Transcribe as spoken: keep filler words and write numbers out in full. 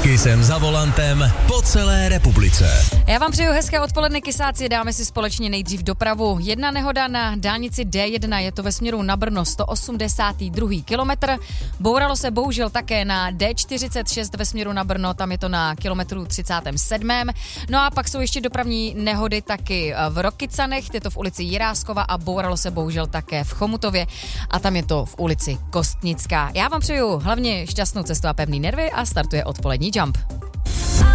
Kysem za volantem po celé republice. Já vám přeju hezké odpoledne, kysáci, dáme si společně nejdřív dopravu. Jedna nehoda na dálnici D jedna, je to ve směru na Brno, sto osmdesátý druhý kilometr. Bouralo se bohužel také na D čtyřicet šest ve směru na Brno, tam je to na kilometru třicátém sedmém. No a pak jsou ještě dopravní nehody taky v Rokycanech, je to v ulici Jiráskova a bouralo se bohužel také v Chomutově a tam je to v ulici Kostnická. Já vám přeju hlavně šťastnou cestu a pevný nervy a startuje odpolední Jump.